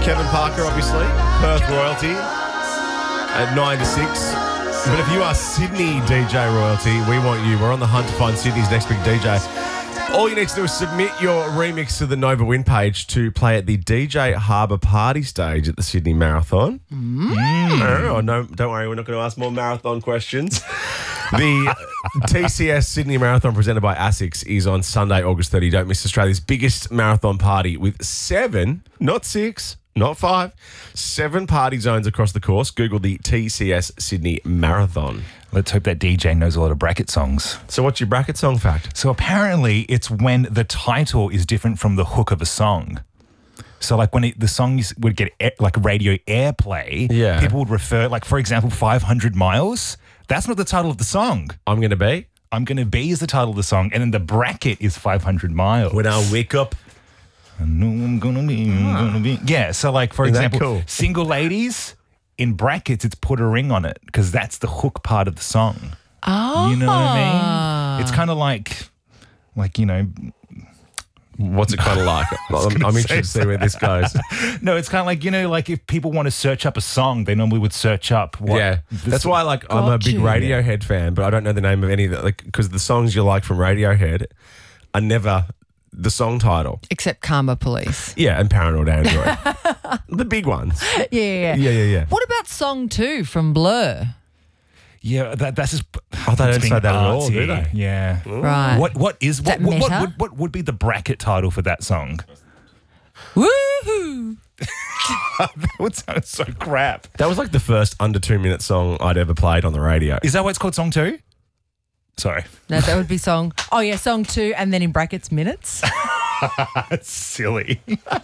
Kevin Parker, obviously. Perth royalty at 9 to 6. But if you are Sydney DJ royalty, we want you. We're on the hunt to find Sydney's next big DJ. All you need to do is submit your remix to the Nova Win page to play at the DJ Harbour Party stage at the Sydney Marathon. Oh, no, don't worry, we're not going to ask more marathon questions. The TCS Sydney Marathon presented by ASICS is on Sunday, August 30. Don't miss Australia's biggest marathon party with 7, not 6, not 5, 7 party zones across the course. Google the TCS Sydney Marathon. Let's hope that DJ knows a lot of bracket songs. So what's your bracket song fact? So apparently it's when the title is different from the hook of a song. So like when the songs would get like radio airplay, people would refer, like for example, 500 Miles. That's not the title of the song. I'm Gonna Be is the title of the song. And then the bracket is 500 Miles. When I Wake Up. I know I'm gonna be. Yeah, so like for example, Single Ladies, in brackets, it's put a ring on it because that's the hook part of the song. Oh. You know what I mean? It's kind of like, you know. What's it kind of like? I'm interested to see where this goes. No, it's kind of like, you know, like if people want to search up a song, they normally would search up what. Yeah, that's why I'm a big Radiohead fan, but I don't know the name of any of that, because the songs you like from Radiohead are never the song title. Except Karma Police. Yeah, and Paranoid Android. The big ones. Yeah. What about Song 2 from Blur? Yeah, that's just. Oh, they don't say that at all, do they? Yeah. Right. What would be the bracket title for that song? Woohoo! That would sound so crap. That was like the first under 2-minute song I'd ever played on the radio. Is that why it's called Song 2? Sorry. No, that would be Song. Oh yeah, Song 2, and then in brackets minutes. That's silly.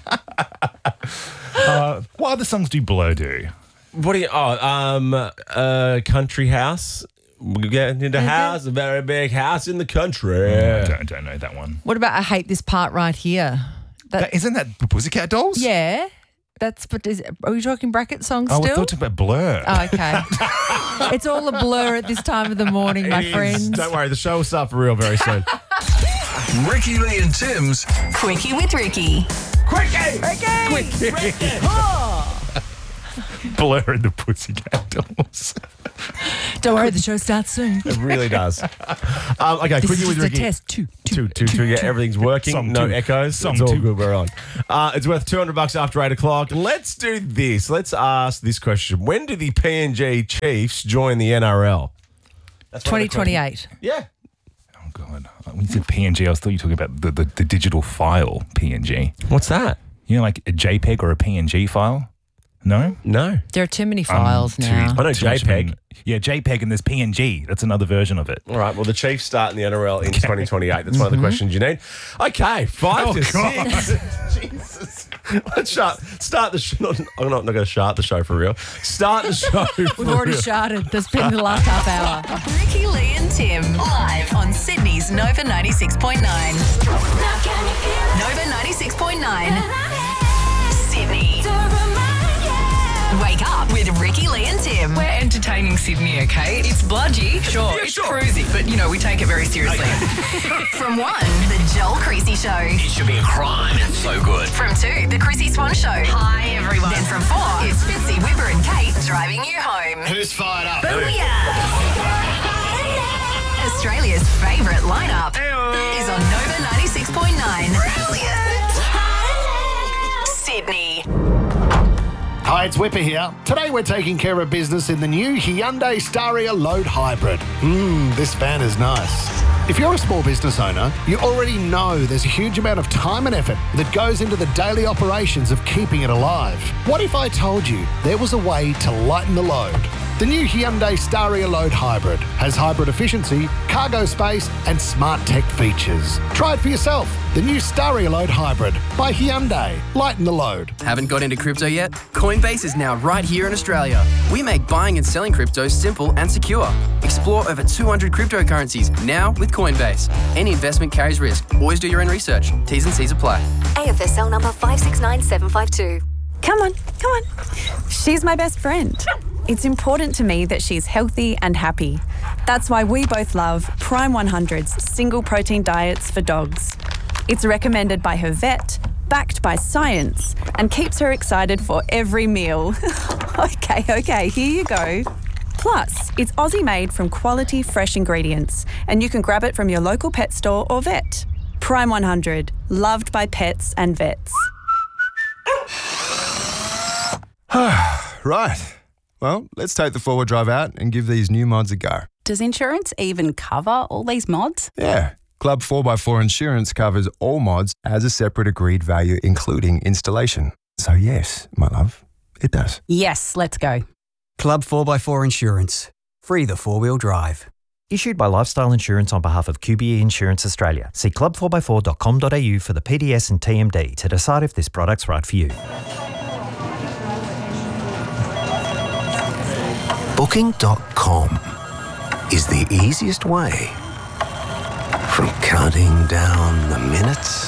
What other songs do Blur do? What do you? Country House. We're getting into house, a very big house in the country. I don't know that one. What about I Hate This Part Right Here? Isn't that the Pussycat Dolls? Yeah. Are we talking bracket songs still? still? I thought about Blur. Oh, okay. It's all a blur at this time of the morning, my friends. Don't worry, the show will start for real very soon. Ricky Lee and Tim's Quickie with Ricky. Quickie! Blur and the Pussycat Dolls. Don't worry, the show starts soon. It really does. Okay, This Quickie is with just a Ricky. test. Two. Yeah, everything's working. Song No 2. echoes. Song It's all 2. good. We're on. It's worth $200 after 8 o'clock. Let's do this. Let's ask this question. When do the PNG Chiefs join the NRL? That's 2028. Yeah. Oh, God. When you said PNG, I thought you were talking about the digital file PNG. What's that? You know, like a JPEG or a PNG file? No? No. There are too many files now. I know JPEG. Yeah, JPEG, and there's PNG. That's another version of it. All right. Well, the Chiefs start in the NRL in 2028. That's one of the questions you need. Okay. 5 to 6. Jesus. Let's start the show. I'm not going to start the show for real. Start the show for We've already real. started. That's been the last half hour. Ricky Lee and Tim live on Sydney's Nova 96.9. Nova 96.9. Sydney. Wake up with Ricky Lee and Tim. We're entertaining Sydney, okay? It's bludgy, sure. It's cruisy, but, you know, we take it very seriously. From 1, the Joel Creasy Show. It should be a crime. It's so good. From 2, the Chrissy Swan Show. Hi, everyone. Then from 4, it's Fitzy, Whipper and Kate driving you home. Who's fired up? Booyah! Australia's favourite lineup is on Nova 96.9. Brilliant! Sydney. Hi, it's Whipper here. Today we're taking care of business in the new Hyundai Staria Load Hybrid. This van is nice. If you're a small business owner, you already know there's a huge amount of time and effort that goes into the daily operations of keeping it alive. What if I told you there was a way to lighten the load? The new Hyundai Staria Load Hybrid has hybrid efficiency, cargo space, and smart tech features. Try it for yourself. The new Staria Load Hybrid by Hyundai. Lighten the load. Haven't got into crypto yet? Coinbase is now right here in Australia. We make buying and selling crypto simple and secure. Explore over 200 cryptocurrencies now with Coinbase. Any investment carries risk. Always do your own research. T's and C's apply. AFSL number 569752. Come on. She's my best friend. It's important to me that she's healthy and happy. That's why we both love Prime 100's single protein diets for dogs. It's recommended by her vet, backed by science, and keeps her excited for every meal. Okay, here you go. Plus, it's Aussie made from quality fresh ingredients, and you can grab it from your local pet store or vet. Prime 100, loved by pets and vets. Right. Well, let's take the 4-wheel drive out and give these new mods a go. Does insurance even cover all these mods? Yeah. Club 4x4 Insurance covers all mods as a separate agreed value, including installation. So yes, my love, it does. Yes, let's go. Club 4x4 Insurance. Free the 4-wheel drive. Issued by Lifestyle Insurance on behalf of QBE Insurance Australia. See club4x4.com.au for the PDS and TMD to decide if this product's right for you. Booking.com is the easiest way from counting down the minutes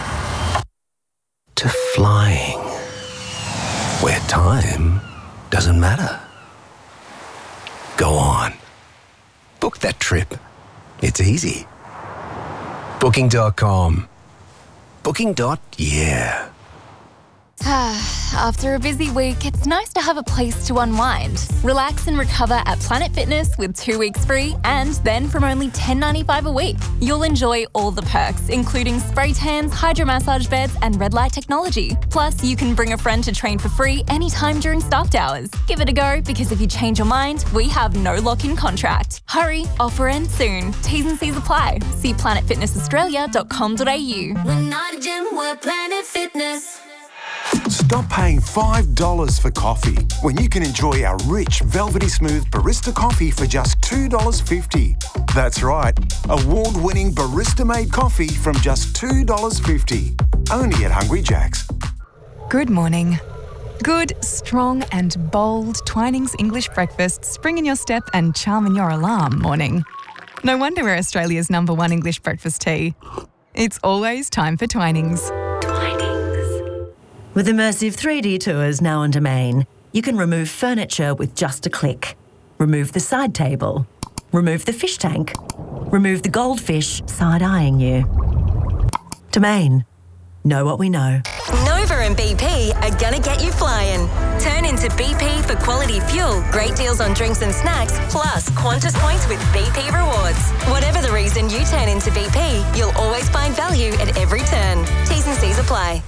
to flying, where time doesn't matter. Go on. Book that trip. It's easy. Booking.com. Booking.yeah. After a busy week, it's nice to have a place to unwind. Relax and recover at Planet Fitness with 2 weeks free, and then from only $10.95 a week. You'll enjoy all the perks, including spray tans, hydromassage beds, and red light technology. Plus, you can bring a friend to train for free anytime during staffed hours. Give it a go, because if you change your mind, we have no lock-in contract. Hurry, offer ends soon. T's and C's apply. See planetfitnessaustralia.com.au. We're not a gym, we're Planet Fitness. Stop paying $5 for coffee when you can enjoy our rich, velvety smooth barista coffee for just $2.50. That's right, award-winning barista-made coffee from just $2.50. Only at Hungry Jack's. Good morning. Good, strong and bold Twinings English breakfast spring in your step and charm in your alarm morning. No wonder we're Australia's #1 English breakfast tea. It's always time for Twinings. With immersive 3D tours now on Domain, you can remove furniture with just a click. Remove the side table. Remove the fish tank. Remove the goldfish side-eyeing you. Domain. Know what we know. Nova and BP are gonna get you flying. Turn into BP for quality fuel, great deals on drinks and snacks, plus Qantas points with BP Rewards. Whatever the reason you turn into BP, you'll always find value at every turn. T's and C's apply.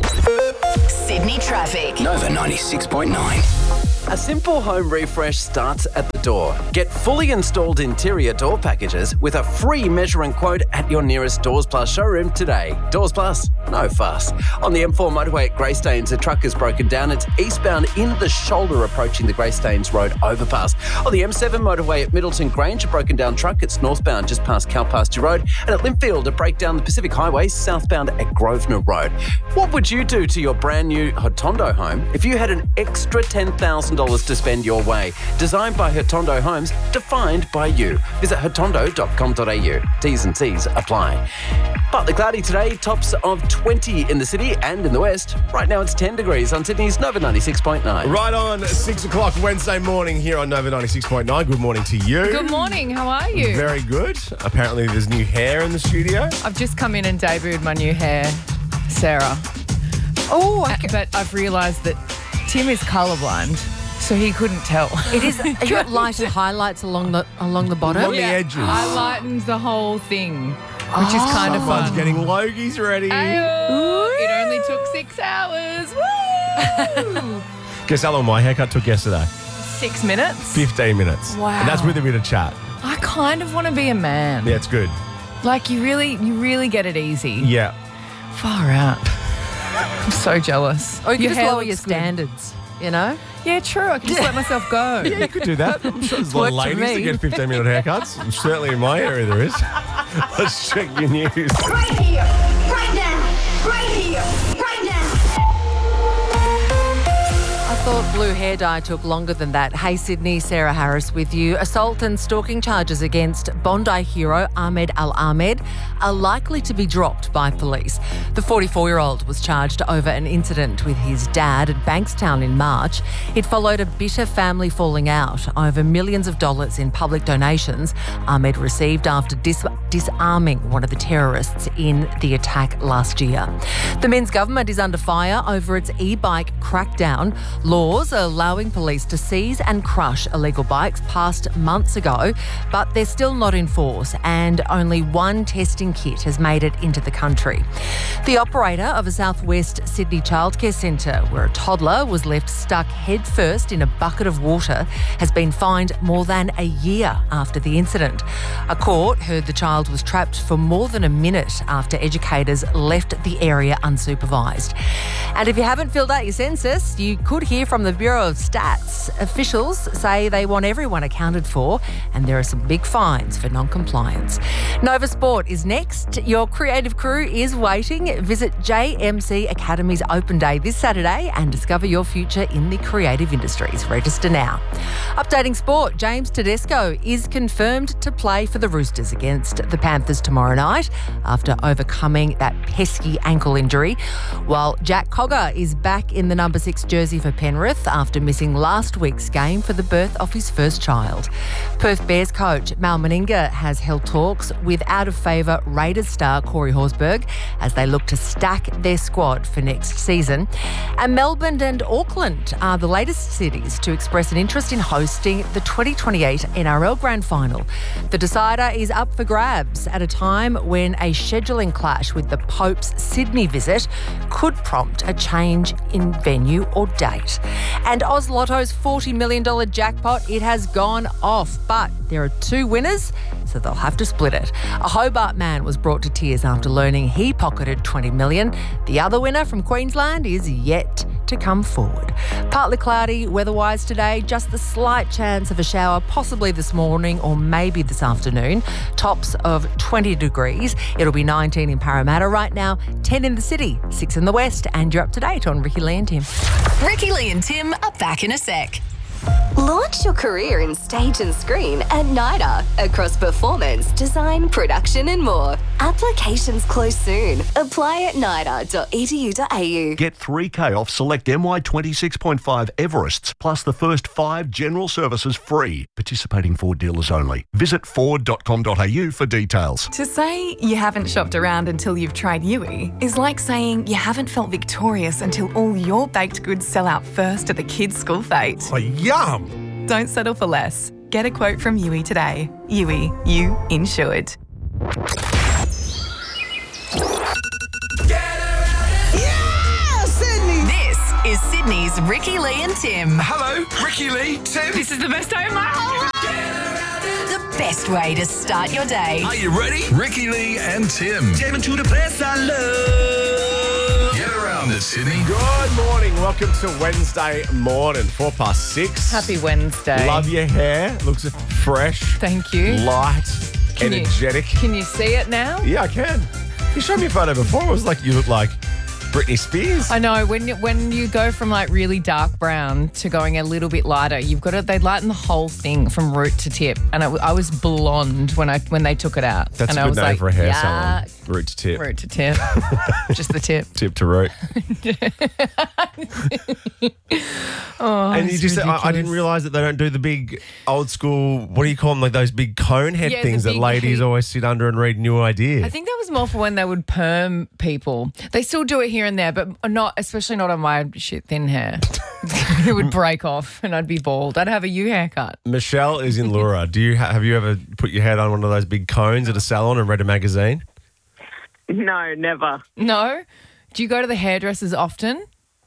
Sydney traffic. Nova 96.9. A simple home refresh starts at the door. Get fully installed interior door packages with a free measure and quote at your nearest Doors Plus showroom today. Doors Plus, no fuss. On the M4 motorway at Greystanes, a truck has broken down. It's eastbound in the shoulder approaching the Greystanes Road overpass. On the M7 motorway at Middleton Grange, a broken down truck. It's northbound just past Calpasture Road. And at Linfield, a breakdown the Pacific Highway southbound at Grosvenor Road. What would you do to your brand new Hotondo home if you had an extra $10,000 to spend your way? Designed by Hotondo Homes, defined by you. Visit hotondo.com.au. T's and C's apply. Partly cloudy today, tops of 20 in the city and in the west. Right now it's 10 degrees on Sydney's Nova 96.9. Right on 6 o'clock Wednesday morning here on Nova 96.9. Good morning to you. Good morning. How are you? Very good. Apparently there's new hair in the studio. I've just come in and debuted my new hair, Sarah. Oh, but I've realised that Tim is colourblind, so he couldn't tell. It is. You got lighter highlights along the bottom. Along the edges. I lightened the whole thing, which is kind of fun. Someone's getting Logies ready. It only took 6 hours. Woo! Guess how long my haircut took yesterday? 6 minutes. 15 minutes. Wow. And that's with a bit of chat. I kind of want to be a man. Yeah, it's good. Like you really get it easy. Yeah. Far out. I'm so jealous. Or you Your could just hair lower your looks good. standards, you know? Yeah, true. I can just let myself go. Yeah, you could do that. I'm sure there's a lot of Worked for ladies me. that get 15-minute haircuts. Certainly in my area there is. Let's check your news. Right here, right now, right here, right now. I thought thought blue hair dye took longer than that. Hey Sydney, Sarah Harris with you. Assault and stalking charges against Bondi hero Ahmed Al-Ahmed are likely to be dropped by police. The 44-year-old was charged over an incident with his dad at Bankstown in March. It followed a bitter family falling out over millions of dollars in public donations Ahmed received after disarming one of the terrorists in the attack last year. The Men's government is under fire over its e-bike crackdown. Laws are allowing police to seize and crush illegal bikes passed months ago, but they're still not in force and only one testing kit has made it into the country. The operator of a southwest Sydney childcare centre where a toddler was left stuck headfirst in a bucket of water has been fined more than a year after the incident. A court heard the child was trapped for more than a minute after educators left the area unsupervised. And if you haven't filled out your census, you could hear from the Bureau of Stats. Officials say they want everyone accounted for and there are some big fines for non-compliance. Nova Sport is next. Your creative crew is waiting. Visit JMC Academy's open day this Saturday and discover your future in the creative industries. Register now. Updating sport, James Tedesco is confirmed to play for the Roosters against the Panthers tomorrow night after overcoming that pesky ankle injury, while Jack Cogger is back in the number 6 jersey for Penrith after missing last week's game for the birth of his first child. Perth Bears coach Mal Meninga has held talks with out-of-favour Raiders star Corey Horsburgh as they look to stack their squad for next season. And Melbourne and Auckland are the latest cities to express an interest in hosting the 2028 NRL Grand Final. The decider is up for grabs at a time when a scheduling clash with the Pope's Sydney visit could prompt a change in venue or date. And Oz Lotto's $40 million jackpot, it has gone off, but there are 2 winners, so they'll have to split it. A Hobart man was brought to tears after learning he pocketed $20 million. The other winner from Queensland is yet to come forward. Partly cloudy weather-wise today, just the slight chance of a shower possibly this morning or maybe this afternoon. Tops of 20 degrees. It'll be 19 in Parramatta right now, 10 in the city, 6 in the west, and you're up to date on Ricky Lee and Tim. Ricky Lee and Tim are back in a sec. Launch your career in stage and screen at NIDA across performance, design, production and more. Applications close soon. Apply at nida.edu.au. Get $3,000 off select MY 26.5 Everests, plus the first 5 general services free. Participating Ford dealers only. Visit ford.com.au for details. To say you haven't shopped around until you've tried Yui is like saying you haven't felt victorious until all your baked goods sell out first at the kids' school fete. Oh, yum! Don't settle for less. Get a quote from Yui today. Yui, you insured. This is Sydney's Ricky Lee and Tim. Hello, Ricky Lee, Tim. This is the best day of my whole life. The best way to start your day. Are you ready? Ricky Lee and Tim. Tim to the place I love. Get around it, Sydney. Good morning. Welcome to Wednesday morning, 6:04. Happy Wednesday. Love your hair. Looks fresh. Thank you. Light. Energetic. Can you see it now? Yeah, I can. You showed me a photo before. It was like you look like Britney Spears. I know. When you go from like really dark brown to going a little bit lighter, you've got to. They lighten the whole thing from root to tip, and I was blonde when they took it out. That's and a I good was name like, for a hair yeah, salon. Root to tip. Root to tip. Just the tip. Tip to root. Oh, and you just, I ridiculous. didn't realise that they don't do the big old school, what do you call them, like those big cone head Yeah, the things that big ladies heat. always sit under and read New Idea. I think that was more for when they would perm people. They still do it here and there, but especially not on my shit thin hair. It would break off and I'd be bald. I'd have a U haircut. Michelle is in Lura. Do you have you ever put your head on one of those big cones at a salon and read a magazine? No, never. No? Do you go to the hairdressers often?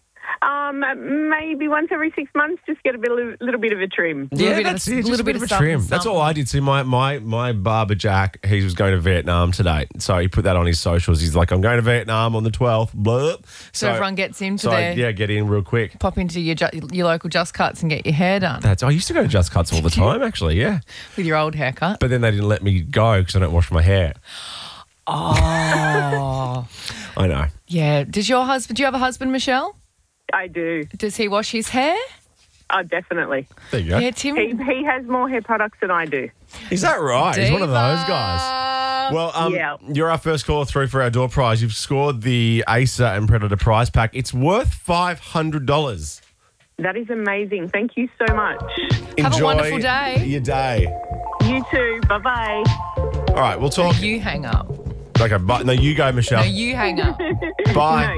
Maybe once every 6 months, just get little bit of a trim. Yeah, that's it. Just a bit of a trim. That's all I did. See, my barber Jack, he was going to Vietnam today, so he put that on his socials. He's like, I'm going to Vietnam on the 12th. Blah. So everyone gets into so there. Yeah, get in real quick. Pop into your local Just Cuts and get your hair done. I used to go to Just Cuts all the time, actually. Yeah, with your old haircut. But then they didn't let me go because I don't wash my hair. Oh, I know. Yeah. Do you have a husband, Michelle? I do. Does he wash his hair? Oh, definitely. There you go. Yeah, Tim. He has more hair products than I do. Is that right? He's one of those guys. Well, Yeah. you're our first caller through for our door prize. You've scored the Acer and Predator prize pack. It's worth $500. That is amazing. Thank you so much. Have a Enjoy wonderful day. your day. You too. Bye-bye. All right, we'll talk. You hang up. Okay, but no, you go, Michelle. No, you hang up. Bye. No,